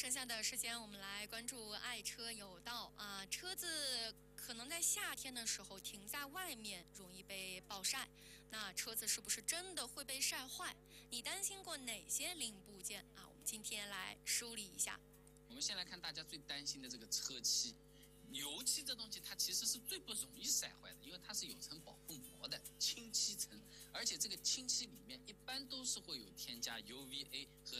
剩下的时间，我们来关注爱车有道啊。车子可能在夏天的时候停在外面，容易被暴晒。那车子是不是真的会被晒坏？你担心过哪些零部件啊？我们今天来梳理一下。 我们先来看大家最担心的这个车漆。油漆这东西它其实是最不容易晒坏的，因为它是有层保护膜的清漆层，而且这个清漆里面一般都是会有添加 UVA 和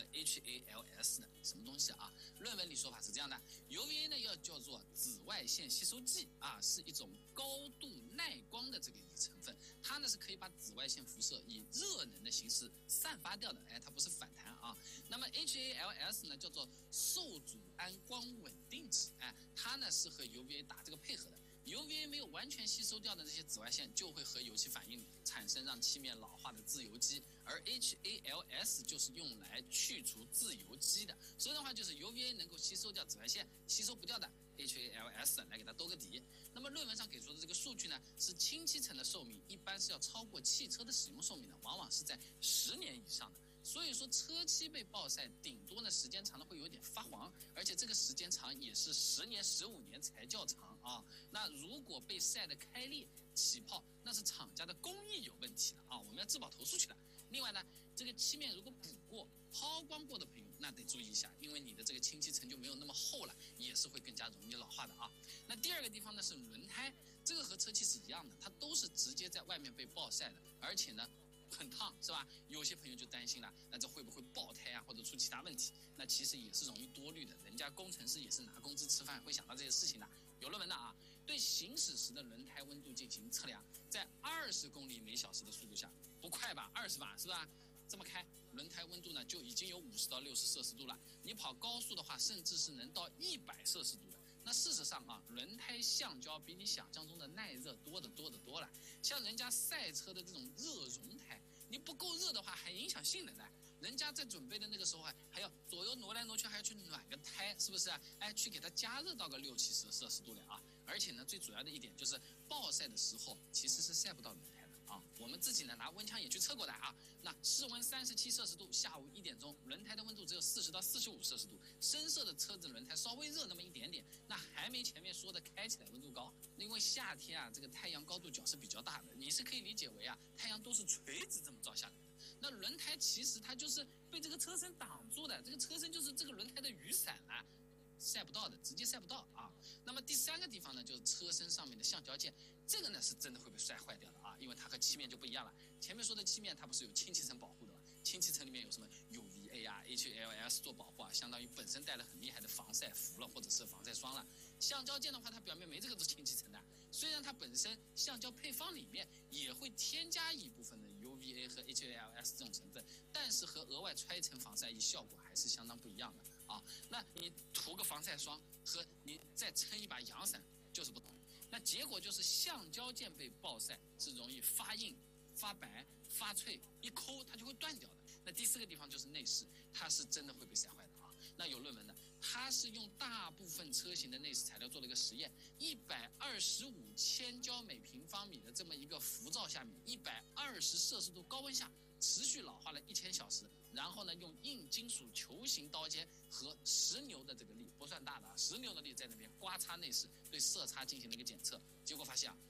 HALS 的什么东西啊？论文里说法是这样的 ，UVA 呢要叫做紫外线吸收剂啊，是一种高度耐光的这个成分，它呢是可以把紫外线辐射以热能的形式散发掉的，它不是反弹啊。那么 HALS 呢叫做受阻胺光稳定剂，它呢是和UVA 打这个配合的。UVA 没有完全吸收掉的这些紫外线，就会和油漆反应，产生让漆面老化的自由基，而 HALS 就是用来去除自由基的。所以的话，就是 UVA 能够吸收掉紫外线，吸收不掉的 HALS 来给它兜个底。那么论文上给出的这个数据呢，是清漆层的寿命一般是要超过汽车的使用寿命的，往往是在10年以上的。所以说车漆被暴晒，顶多呢时间长了会有点发黄，而且这个时间长也是10年、15年才叫长啊。那如果被晒得开裂、起泡，那是厂家的工艺有问题了啊，我们要质保投诉去了。另外呢，这个漆面如果补过、抛光过的朋友，那得注意一下，因为你的这个清漆层就没有那么厚了，也是会更加容易老化的啊。那第二个地方呢是轮胎，这个和车漆是一样的，它都是直接在外面被暴晒的，而且呢很烫，是吧？有些朋友就担心了，那这会不会爆胎啊，或者出其他问题？那其实也是容易多虑的，人家工程师也是拿工资吃饭，会想到这些事情的。有论文的啊，对行驶时的轮胎温度进行测量，在20公里每小时的速度下，不快吧，20吧，是吧？这么开，轮胎温度呢就已经有50到60摄氏度了。你跑高速的话，甚至是能到100摄氏度的。那事实上啊，轮胎橡胶比你想象中的耐热多了。像人家赛车的这种热熔胎，你不够热的话还影响性能的。人家在准备的那个时候还要左右挪来挪去，还要去暖个胎，是不是？去给它加热到个6、7摄氏度了啊！而且呢，最主要的一点就是暴晒的时候其实是晒不到轮胎的啊。我们自己呢拿温枪也去测过的啊。那室温37摄氏度，下午1点钟，轮胎的温度只有40到45摄氏度，深色的车子轮胎稍微热那么一点点，那还没前面说的开起来温度高。因为夏天啊，这个太阳高度角是比较大的，你是可以理解为啊，太阳都是垂直这么照下来的。那轮胎其实它就是被这个车身挡住的，这个车身就是这个轮胎的雨伞了。晒不到的，直接晒不到啊。那么第3个地方呢，就是车身上面的橡胶件，这个呢是真的会被晒坏掉的啊，因为它和漆面就不一样了。前面说的漆面它不是有清漆层保护的吗？清漆层里面有什么 UVA 啊、HALS 做保护啊，相当于本身带了很厉害的防晒服了，或者是防晒霜了。橡胶件的话，它表面没这个清漆层的，虽然它本身橡胶配方里面也会添加一部分的 UVA 和 HALS 这种成分，但是和额外揣一层防晒液效果还是相当不一样的啊。那你涂个防晒霜和你再撑一把阳伞就是不同，那结果就是橡胶件被暴晒是容易发硬、发白、发脆，一抠它就会断掉的。那第4个地方就是内饰，它是真的会被晒坏的啊。那有论文的，它是用大部分车型的内饰材料做了一个实验，125千焦每平方米的这么一个浮躁下面，120摄氏度高温下持续老化了1000小时，然后呢，用硬金属球形刀尖和10牛的这个力，不算大的，10牛的力在那边刮擦内饰，对色差进行了一个检测，结果发现啊，